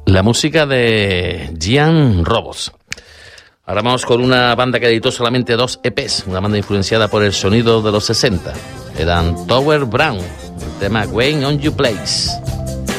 La música de Gian Robos. Ahora vamos con una banda que editó solamente 2 EPs, una banda influenciada por el sonido de los 60. Eran Tower Brown, el tema When on You Place.